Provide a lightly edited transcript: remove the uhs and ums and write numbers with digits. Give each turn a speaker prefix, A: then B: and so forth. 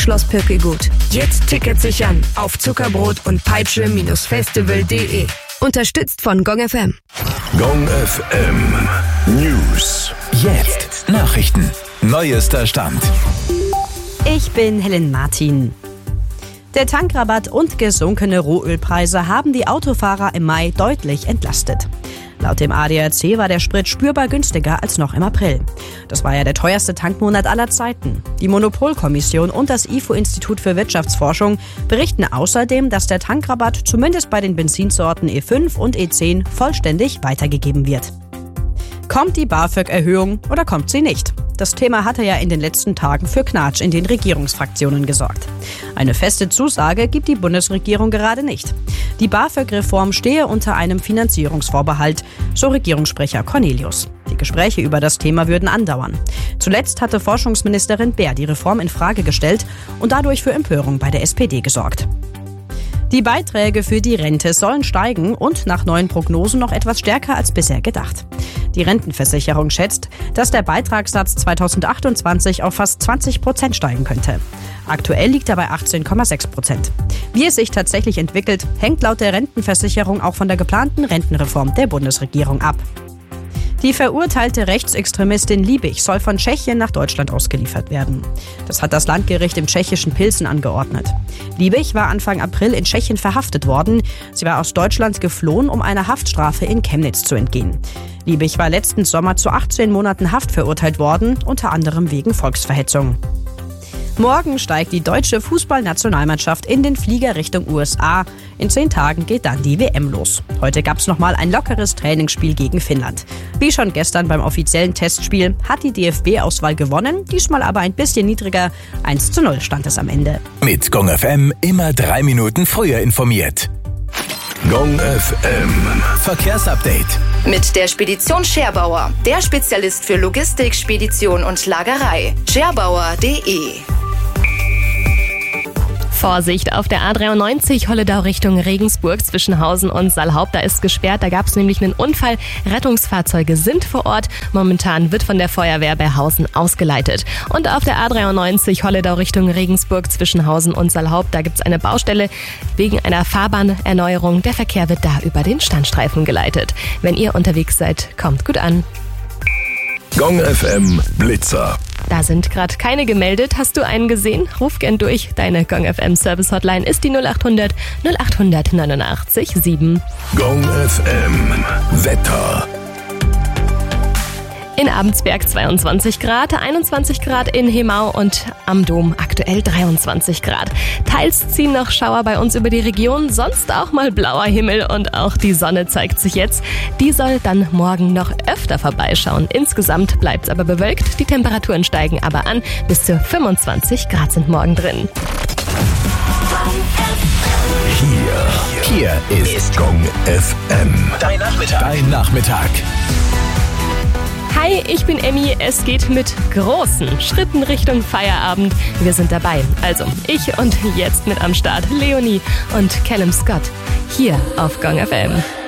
A: Schloss Pökelgut. Jetzt Tickets sichern auf Zuckerbrot und Peitsche-festival.de. Unterstützt von Gong FM.
B: Gong FM News. Jetzt Nachrichten. Neuester Stand.
C: Ich bin Helen Martin. Der Tankrabatt und gesunkene Rohölpreise haben die Autofahrer im Mai deutlich entlastet. Laut dem ADAC war der Sprit spürbar günstiger als noch im April. Das war ja der teuerste Tankmonat aller Zeiten. Die Monopolkommission und das IFO-Institut für Wirtschaftsforschung berichten außerdem, dass der Tankrabatt zumindest bei den Benzinsorten E5 und E10 vollständig weitergegeben wird. Kommt die BAföG-Erhöhung oder kommt sie nicht? Das Thema hatte ja in den letzten Tagen für Knatsch in den Regierungsfraktionen gesorgt. Eine feste Zusage gibt die Bundesregierung gerade nicht. Die BAföG-Reform stehe unter einem Finanzierungsvorbehalt, so Regierungssprecher Cornelius. Die Gespräche über das Thema würden andauern. Zuletzt hatte Forschungsministerin Baer die Reform in Frage gestellt und dadurch für Empörung bei der SPD gesorgt. Die Beiträge für die Rente sollen steigen und nach neuen Prognosen noch etwas stärker als bisher gedacht. Die Rentenversicherung schätzt, dass der Beitragssatz 2028 auf fast 20% steigen könnte. Aktuell liegt er bei 18,6%. Wie es sich tatsächlich entwickelt, hängt laut der Rentenversicherung auch von der geplanten Rentenreform der Bundesregierung ab. Die verurteilte Rechtsextremistin Liebig soll von Tschechien nach Deutschland ausgeliefert werden. Das hat das Landgericht im tschechischen Pilsen angeordnet. Liebig war Anfang April in Tschechien verhaftet worden. Sie war aus Deutschland geflohen, um einer Haftstrafe in Chemnitz zu entgehen. Liebig war letzten Sommer zu 18 Monaten Haft verurteilt worden, unter anderem wegen Volksverhetzung. Morgen steigt die deutsche Fußballnationalmannschaft in den Flieger Richtung USA. In 10 Tagen geht dann die WM los. Heute gab es nochmal ein lockeres Trainingsspiel gegen Finnland. Wie schon gestern beim offiziellen Testspiel hat die DFB-Auswahl gewonnen, diesmal aber ein bisschen niedriger. 1:0 stand es am Ende.
B: Mit Gong FM immer 3 Minuten früher informiert. Gong FM Verkehrsupdate.
D: Mit der Spedition Scherbauer, der Spezialist für Logistik, Spedition und Lagerei. Scherbauer.de.
E: Vorsicht auf der A93 Holledau Richtung Regensburg zwischen Hausen und Saalhaupt. Da ist gesperrt, da gab es nämlich einen Unfall. Rettungsfahrzeuge sind vor Ort. Momentan wird von der Feuerwehr bei Hausen ausgeleitet. Und auf der A93 Holledau Richtung Regensburg zwischen Hausen und Saalhaupt, da gibt es eine Baustelle wegen einer Fahrbahnerneuerung. Der Verkehr wird da über den Standstreifen geleitet. Wenn ihr unterwegs seid, kommt gut an.
B: Gong FM Blitzer.
E: Da sind gerade keine gemeldet. Hast du einen gesehen? Ruf gern durch. Deine Gong FM Service Hotline ist die 0800 0889 7.
B: Gong FM Wetter.
E: In Abendsberg 22 Grad, 21 Grad in Hemau und am Dom aktuell 23 Grad. Teils ziehen noch Schauer bei uns über die Region, sonst auch mal blauer Himmel und auch die Sonne zeigt sich jetzt. Die soll dann morgen noch öfter vorbeischauen. Insgesamt bleibt es aber bewölkt, die Temperaturen steigen aber an. Bis zu 25 Grad sind morgen drin.
B: Hier ist Gong FM. Dein Nachmittag.
E: Hi, ich bin Emmy. Es geht mit großen Schritten Richtung Feierabend. Wir sind dabei. Also, ich und jetzt mit am Start Leonie und Callum Scott hier auf Gong FM.